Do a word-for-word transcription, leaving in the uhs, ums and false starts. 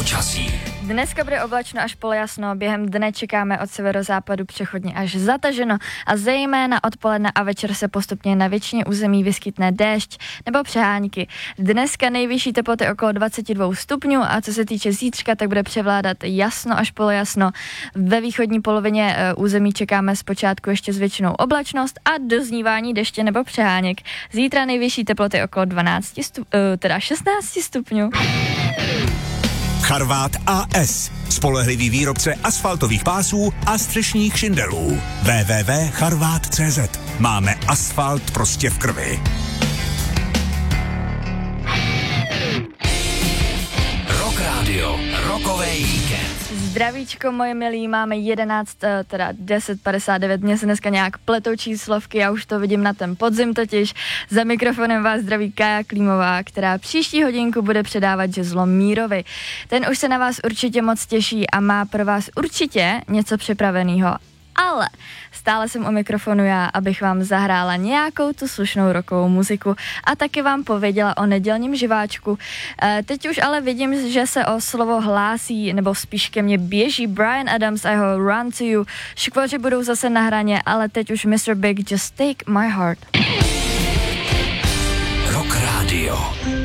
počasí. Dneska bude oblačno až polojasno, během dne čekáme od severozápadu přechodně až zataženo a zejména odpoledne a večer se postupně na většině území vyskytne déšť nebo přehánky. Dneska nejvyšší teploty okolo dvacet dva stupňů a co se týče zítřka, tak bude převládat jasno až polojasno. Ve východní polovině území čekáme zpočátku ještě s většinou oblačnost a doznívání deště nebo přeháněk. Zítra nejvyšší teploty okolo dvanáct stup, teda šestnáct stupňů. Charvát A S. Spolehlivý výrobce asfaltových pásů a střešních šindelů. w w w tečka charvát tečka c z. Máme asfalt prostě v krvi. Rock Radio, rokovej víkend. Zdravíčko, moje milí, máme jedenáct, teda deset padesát devět, mě se dneska nějak pletou číslovky, já už to vidím na ten podzim totiž. Za mikrofonem vás zdraví Kája Klímová, která příští hodinku bude předávat žezlo Mírovi. Ten už se na vás určitě moc těší a má pro vás určitě něco připraveného. Ale stále jsem u mikrofonu já, abych vám zahrála nějakou tu slušnou rockovou muziku a taky vám pověděla o nedělním živáčku. E, teď už ale vidím, že se o slovo hlásí, nebo spíš ke mně běží Bryan Adams a jeho Run to You. Škvoři budou zase na hraně, ale teď už mister Big, Just Take My Heart. Rock Radio.